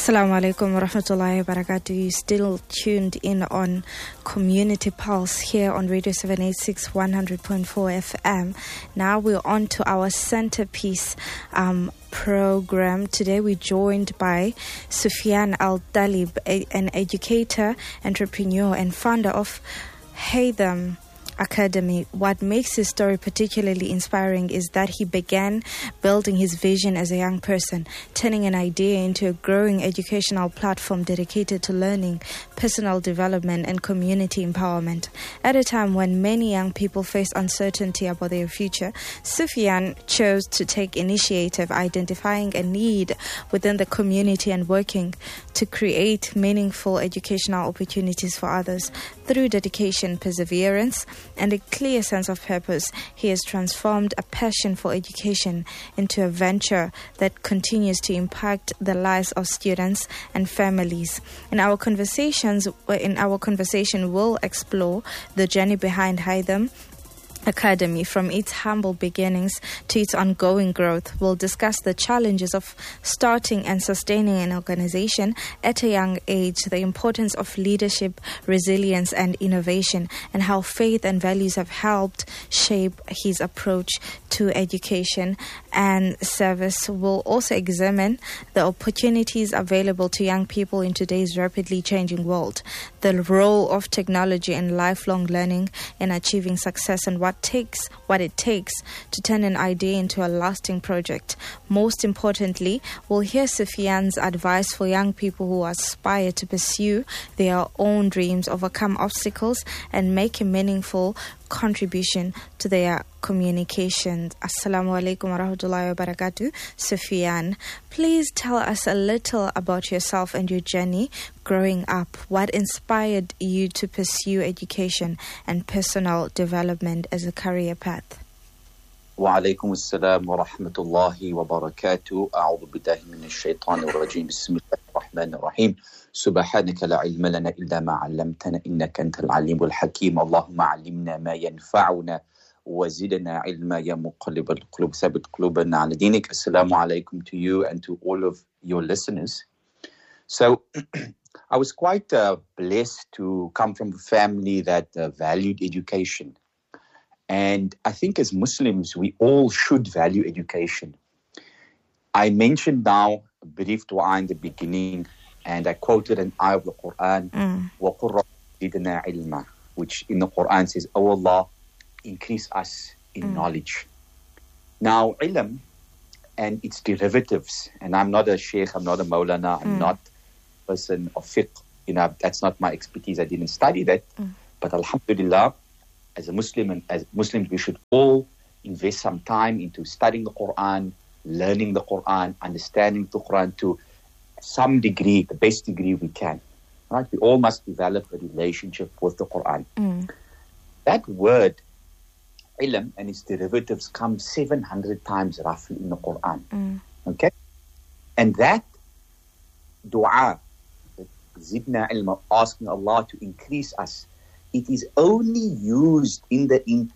Assalamu alaikum wa rahmatullahi wa barakatuh. You still tuned in on Community Pulse here on Radio 786 100.4 FM. Now we're on to our centerpiece program. Today we're joined by Sufyan Al-Talib, an educator, entrepreneur and founder of Haytham Academy. What makes his story particularly inspiring is that he began building his vision as a young person, turning an idea into a growing educational platform dedicated to learning, personal development, and community empowerment. At a time when many young people face uncertainty about their future, Sufyan chose to take initiative, identifying a need within the community and working to create meaningful educational opportunities for others. Through dedication, perseverance, and a clear sense of purpose, he has transformed a passion for education into a venture that continues to impact the lives of students and families. In our conversation, we'll explore the journey behind Haytham Academy, from its humble beginnings to its ongoing growth. We'll discuss the challenges of starting and sustaining an organization at a young age, the importance of leadership, resilience, and innovation, and how faith and values have helped shape his approach to education and service. We'll also examine the opportunities available to young people in today's rapidly changing world, the role of technology and lifelong learning in achieving success, and what it takes to turn an idea into a lasting project. Most importantly, we'll hear Sufyan's advice for young people who aspire to pursue their own dreams, overcome obstacles, and make a meaningful contribution to their communications. Assalamu alaikum wa rahmatullahi wa barakatuh. Sufyan, please tell us a little about yourself and your journey growing up. What inspired you to pursue education and personal development as a career path? وعليكم السلام ورحمة الله وبركاته. أعوذ بالله من الشيطان الرجيم. بسم الله الرحمن الرحيم. سبحانك لا علم لنا إلا ما علمتنا إنك أنت العليم الحكيم. اللهم علمنا ما ينفعنا وزدنا علما يا مقلب القلوب ثبت قلوبنا على دينك. Assalamu alaikum to you and to all of your listeners. So I was quite blessed to come from a family that valued education. And I think as Muslims, we all should value education. I mentioned now a brief dua in the beginning, and I quoted an ayah of the Quran, وَقُرَّ زِدْنَا عِلْمًا, which in the Quran says, "Oh Allah, increase us in knowledge." Now, ilm and its derivatives, and I'm not a sheikh, I'm not a maulana, I'm not a person of fiqh, that's not my expertise, I didn't study that, but alhamdulillah, as a Muslim and as Muslims, we should all invest some time into studying the Quran, learning the Quran, understanding the Quran to some degree, the best degree we can. Right? We all must develop a relationship with the Quran. That word, ilm, and its derivatives come 700 times roughly in the Quran. Okay? And that dua, zidna ilma, asking Allah to increase us, it is only used in the